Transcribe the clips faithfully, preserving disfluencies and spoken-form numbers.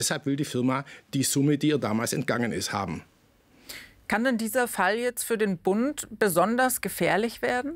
Deshalb will die Firma die Summe, die ihr damals entgangen ist, haben. Kann denn dieser Fall jetzt für den Bund besonders gefährlich werden?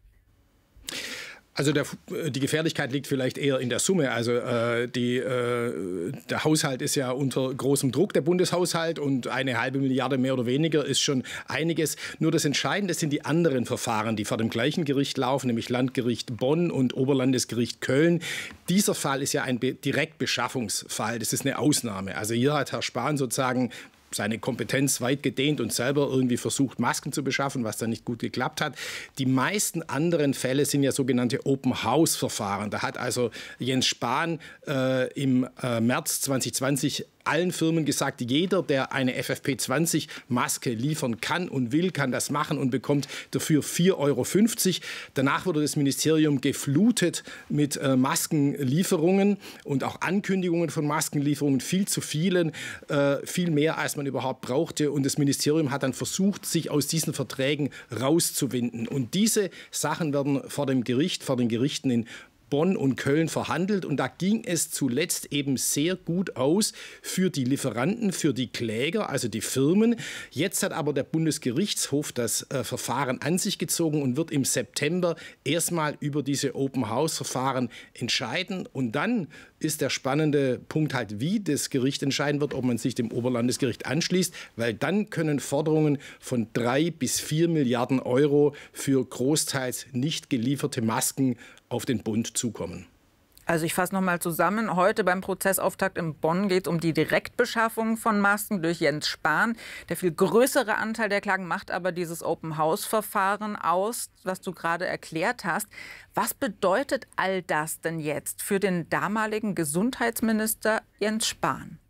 Also der, die Gefährlichkeit liegt vielleicht eher in der Summe. Also äh, die, äh, der Haushalt ist ja unter großem Druck, der Bundeshaushalt, und eine halbe Milliarde mehr oder weniger ist schon einiges. Nur das Entscheidende sind die anderen Verfahren, die vor dem gleichen Gericht laufen, nämlich Landgericht Bonn und Oberlandesgericht Köln. Dieser Fall ist ja ein Direktbeschaffungsfall. Das ist eine Ausnahme. Also hier hat Herr Spahn sozusagen seine Kompetenz weit gedehnt und selber irgendwie versucht, Masken zu beschaffen, was dann nicht gut geklappt hat. Die meisten anderen Fälle sind ja sogenannte Open-House-Verfahren. Da hat also Jens Spahn äh, im äh, März zwanzig zwanzig allen Firmen gesagt, jeder, der eine F F P zwanzig Maske liefern kann und will, kann das machen und bekommt dafür vier Euro fünfzig. Danach wurde das Ministerium geflutet mit äh, Maskenlieferungen und auch Ankündigungen von Maskenlieferungen, viel zu vielen, äh, viel mehr, als man überhaupt brauchte. Und das Ministerium hat dann versucht, sich aus diesen Verträgen rauszuwinden. Und diese Sachen werden vor dem Gericht, vor den Gerichten in Bonn und Köln verhandelt, und da ging es zuletzt eben sehr gut aus für die Lieferanten, für die Kläger, also die Firmen. Jetzt hat aber der Bundesgerichtshof das äh, Verfahren an sich gezogen und wird im September erstmal über diese Open-House-Verfahren entscheiden. Und dann ist der spannende Punkt halt, wie das Gericht entscheiden wird, ob man sich dem Oberlandesgericht anschließt, weil dann können Forderungen von drei bis vier Milliarden Euro für großteils nicht gelieferte Masken auf den Bund zukommen. Also ich fasse noch mal zusammen. Heute beim Prozessauftakt in Bonn geht es um die Direktbeschaffung von Masken durch Jens Spahn. Der viel größere Anteil der Klagen macht aber dieses Open-House-Verfahren aus, was du gerade erklärt hast. Was bedeutet all das denn jetzt für den damaligen Gesundheitsminister Jens Spahn?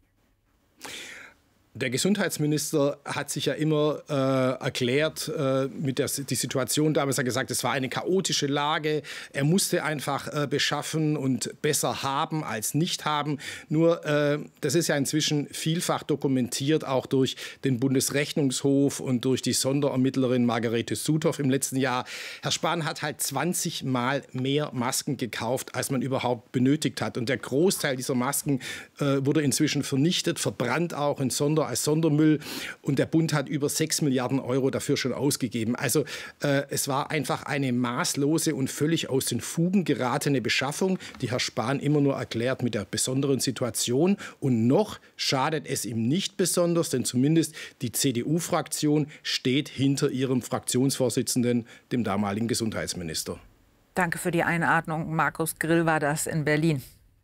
Der Gesundheitsminister hat sich ja immer äh, erklärt, äh, mit der die Situation damals, er hat gesagt, es war eine chaotische Lage. Er musste einfach äh, beschaffen und besser haben als nicht haben. Nur äh, das ist ja inzwischen vielfach dokumentiert, auch durch den Bundesrechnungshof und durch die Sonderermittlerin Margarete Suthoff im letzten Jahr. Herr Spahn hat halt zwanzig Mal mehr Masken gekauft, als man überhaupt benötigt hat. Und der Großteil dieser Masken äh, wurde inzwischen vernichtet, verbrannt auch in Sonder als Sondermüll, und der Bund hat über sechs Milliarden Euro dafür schon ausgegeben. Also äh, es war einfach eine maßlose und völlig aus den Fugen geratene Beschaffung, die Herr Spahn immer nur erklärt mit der besonderen Situation. Und noch schadet es ihm nicht besonders, denn zumindest die C D U-Fraktion steht hinter ihrem Fraktionsvorsitzenden, dem damaligen Gesundheitsminister. Danke für die Einordnung. Markus Grill war das in Berlin.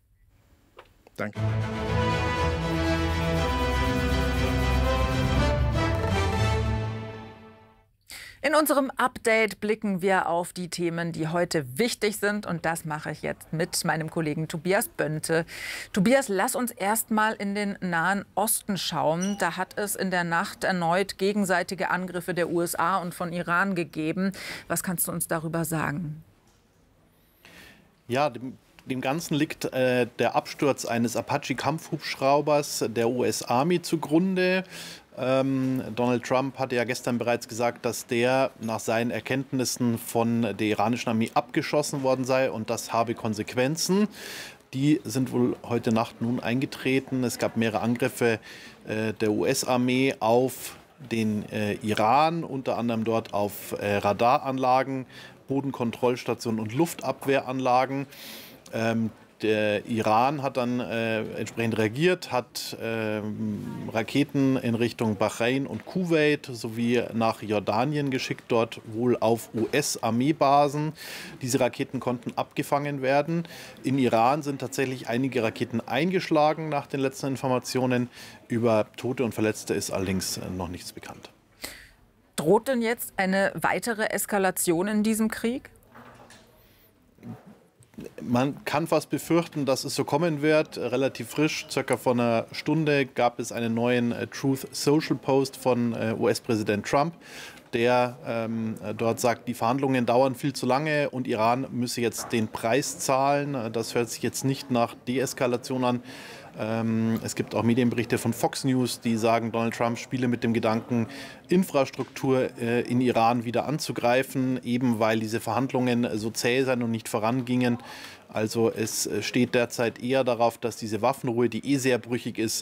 Danke. In unserem Update blicken wir auf die Themen, die heute wichtig sind. Und das mache ich jetzt mit meinem Kollegen Tobias Bönte. Tobias, lass uns erst mal in den Nahen Osten schauen. Da hat es in der Nacht erneut gegenseitige Angriffe der U S A und von Iran gegeben. Was kannst du uns darüber sagen? Ja, dem, dem Ganzen liegt äh, der Absturz eines Apache-Kampfhubschraubers der U S Army zugrunde. Ähm, Donald Trump hatte ja gestern bereits gesagt, dass der nach seinen Erkenntnissen von der iranischen Armee abgeschossen worden sei, und das habe Konsequenzen. Die sind wohl heute Nacht nun eingetreten. Es gab mehrere Angriffe äh, der U S-Armee auf den äh, Iran, unter anderem dort auf äh, Radaranlagen, Bodenkontrollstationen und Luftabwehranlagen. Ähm, Der Iran hat dann äh, entsprechend reagiert, hat äh, Raketen in Richtung Bahrain und Kuwait sowie nach Jordanien geschickt, dort wohl auf U S-Armeebasen. Diese Raketen konnten abgefangen werden. In Iran sind tatsächlich einige Raketen eingeschlagen nach den letzten Informationen. Über Tote und Verletzte ist allerdings noch nichts bekannt. Droht denn jetzt eine weitere Eskalation in diesem Krieg? Man kann fast befürchten, dass es so kommen wird. Relativ frisch, circa vor einer Stunde, gab es einen neuen äh, Truth Social Post von äh, U S-Präsident Trump, der ähm, dort sagt, die Verhandlungen dauern viel zu lange und Iran müsse jetzt den Preis zahlen. Das hört sich jetzt nicht nach Deeskalation an. Ähm, es gibt auch Medienberichte von Fox News, die sagen, Donald Trump spiele mit dem Gedanken, Infrastruktur äh, in Iran wieder anzugreifen, eben weil diese Verhandlungen so zäh seien und nicht vorangingen. Also es steht derzeit eher darauf, dass diese Waffenruhe, die eh sehr brüchig ist,